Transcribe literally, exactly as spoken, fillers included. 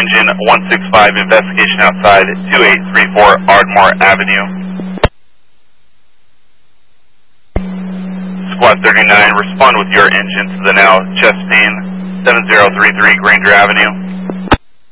engine one six five, investigation outside two eight three four Ardmore Avenue. Squad thirty-nine, respond with your engine to the now chest pain seven zero three three Granger Avenue.